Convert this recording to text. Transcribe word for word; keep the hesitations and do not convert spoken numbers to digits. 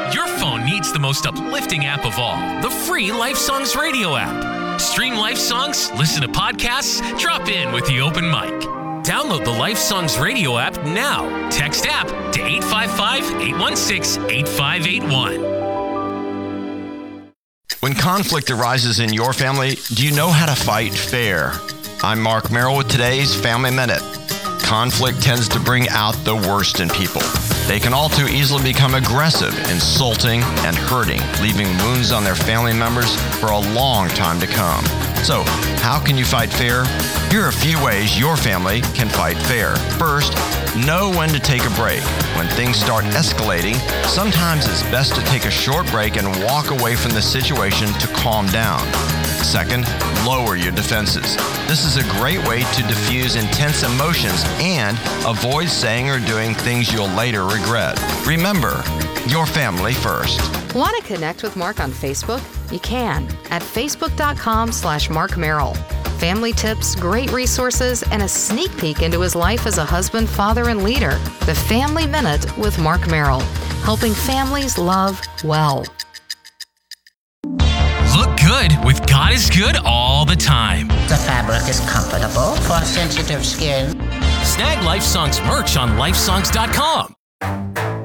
Your phone needs the most uplifting app of all, the free Life Songs radio app. Stream Life Songs, listen to podcasts, drop in with the open mic. Download the Life Songs radio app now. Text app to eight five five, eight one six, eight five eight one. When conflict arises in your family, do you know how to fight fair? I'm Mark Merrill with today's Family Minute. Conflict tends to bring out the worst in people. They can all too easily become aggressive, insulting, and hurting, leaving wounds on their family members for a long time to come. So, how can you fight fair? Here are a few ways your family can fight fair. First, know when to take a break. When things start escalating, sometimes it's best to take a short break and walk away from the situation to calm down. Second, lower your defenses. This is a great way to diffuse intense emotions and avoid saying or doing things you'll later regret. Remember, your family first. Want to connect with Mark on Facebook? You can at facebook.com slash Mark Merrill. Family tips, great resources, and a sneak peek into his life as a husband, father, and leader. The Family Minute with Mark Merrill, helping families love well. Look good with God is Good all the time. The fabric is comfortable for sensitive skin. Snag Life Songs merch on life songs dot com.